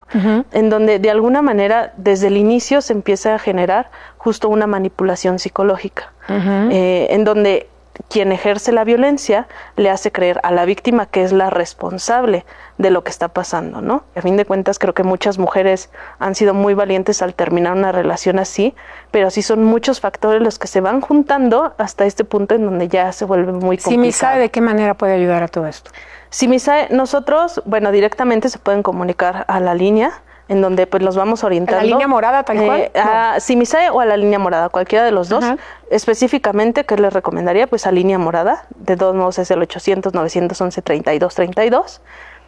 en donde de alguna manera desde el inicio se empieza a generar justo una manipulación psicológica, en donde quien ejerce la violencia le hace creer a la víctima que es la responsable de lo que está pasando, ¿no? A fin de cuentas, creo que muchas mujeres han sido muy valientes al terminar una relación así, pero sí son muchos factores los que se van juntando hasta este punto en donde ya se vuelve muy complicado. Simisae, ¿de qué manera puede ayudar a todo esto? Simisae, nosotros, bueno, directamente se pueden comunicar a la línea, en donde pues los vamos orientando. ¿A la línea morada tal cual? A Simisae o a la línea morada, cualquiera de los dos. Específicamente, ¿qué les recomendaría? Pues a línea morada, de todos modos es el 800-911-3232.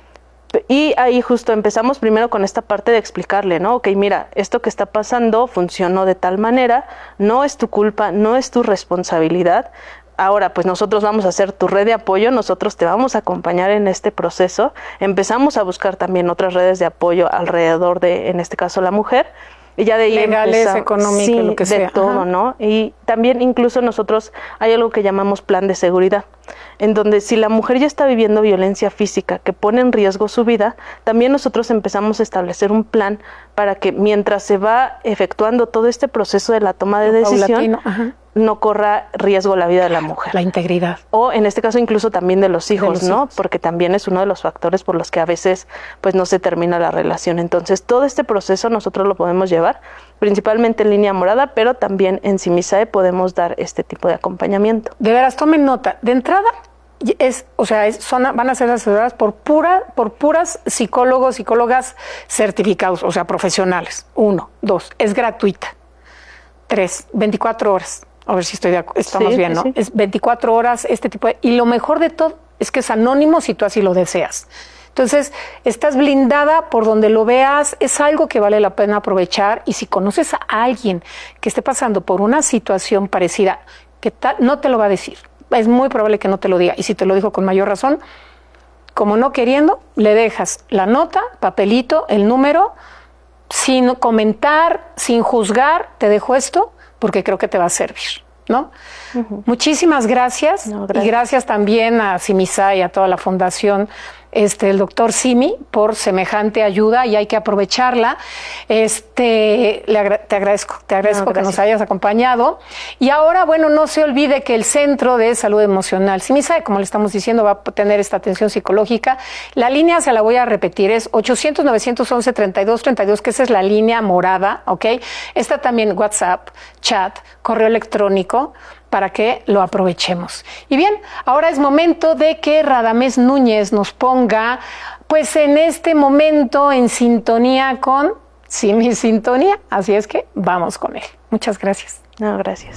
Y ahí justo empezamos primero con esta parte de explicarle, ¿no? Ok, mira, esto que está pasando funcionó de tal manera, no es tu culpa, no es tu responsabilidad. Ahora, pues nosotros vamos a hacer tu red de apoyo, nosotros te vamos a acompañar en este proceso. Empezamos a buscar también otras redes de apoyo alrededor de, en este caso, la mujer. Y ya de ahí legales, económicas, sí, lo que sea. de todo, ¿no? Y también incluso nosotros hay algo que llamamos plan de seguridad, en donde si la mujer ya está viviendo violencia física que pone en riesgo su vida, también nosotros empezamos a establecer un plan para que mientras se va efectuando todo este proceso de la toma de decisión, no corra riesgo la vida de la mujer. La integridad. O en este caso incluso también de los hijos, ¿no? Porque también es uno de los factores por los que a veces pues no se termina la relación. Entonces todo este proceso nosotros lo podemos llevar principalmente en línea morada, pero también en Simisae podemos dar este tipo de acompañamiento. De veras, tomen nota. De entrada, van a ser asesoradas por puras psicólogos, psicólogas certificados, o sea, profesionales. 1, 2, es gratuita. 3, 24 horas. A ver si estamos bien, ¿no? Sí. Es 24 horas este tipo de... Y lo mejor de todo es que es anónimo si tú así lo deseas. Entonces, estás blindada por donde lo veas, es algo que vale la pena aprovechar. Y si conoces a alguien que esté pasando por una situación parecida, ¿qué tal? No te lo va a decir. Es muy probable que no te lo diga. Y si te lo dijo con mayor razón, como no queriendo, le dejas la nota, papelito, el número, sin comentar, sin juzgar, te dejo esto porque creo que te va a servir, ¿no? Muchísimas gracias. No, gracias. Y gracias también a Simisae y a toda la fundación, el doctor Simi, por semejante ayuda y hay que aprovecharla. Te agradezco que nos hayas acompañado. Y ahora, bueno, no se olvide que el Centro de Salud Emocional Simisae, como le estamos diciendo, va a tener esta atención psicológica. La línea se la voy a repetir, es 800-911-3232, que esa es la línea morada, ¿ok? Está también WhatsApp, chat, correo electrónico, para que lo aprovechemos. Y bien, ahora es momento de que Radamés Núñez nos ponga, pues en este momento, en sintonía con Simi Sintonía. Así es que vamos con él. Muchas gracias. No, gracias.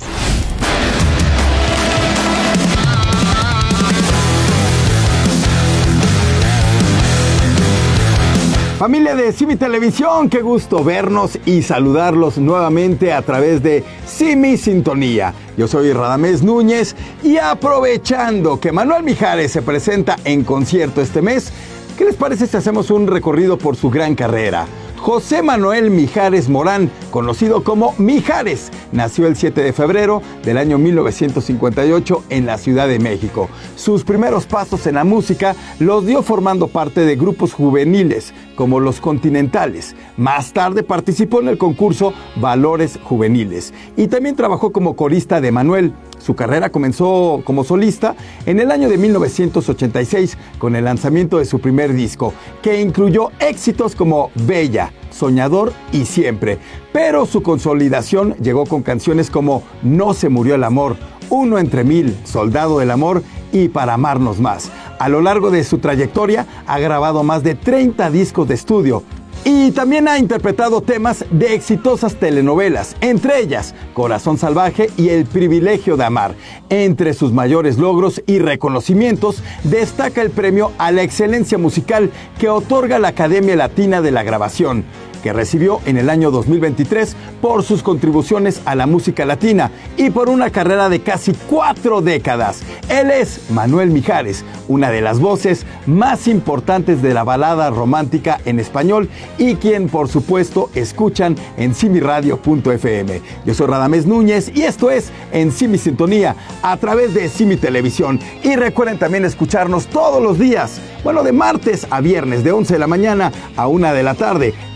Familia de Simi Televisión, qué gusto vernos y saludarlos nuevamente a través de Simi Sintonía. Yo soy Radamés Núñez y aprovechando que Manuel Mijares se presenta en concierto este mes, ¿qué les parece si hacemos un recorrido por su gran carrera? José Manuel Mijares Morán, conocido como Mijares, nació el 7 de febrero del año 1958 en la Ciudad de México. Sus primeros pasos en la música los dio formando parte de grupos juveniles como Los Continentales. Más tarde participó en el concurso Valores Juveniles y también trabajó como corista de Manuel. Su carrera comenzó como solista en el año de 1986 con el lanzamiento de su primer disco, que incluyó éxitos como Bella, Soñador y Siempre. Pero su consolidación llegó con canciones como No se murió el amor, Uno entre mil, Soldado del amor y Para amarnos más. A lo largo de su trayectoria ha grabado más de 30 discos de estudio. Y también ha interpretado temas de exitosas telenovelas, entre ellas Corazón Salvaje y El Privilegio de Amar. Entre sus mayores logros y reconocimientos destaca el premio a la excelencia musical que otorga la Academia Latina de la Grabación, que recibió en el año 2023 por sus contribuciones a la música latina y por una carrera de casi 4 décadas. Él es Manuel Mijares, una de las voces más importantes de la balada romántica en español y quien, por supuesto, escuchan en simiradio.fm. Yo soy Radamés Núñez y esto es En Simi Sintonía a través de Simi Televisión. Y recuerden también escucharnos todos los días, de martes a viernes, de 11 de la mañana a 1 de la tarde.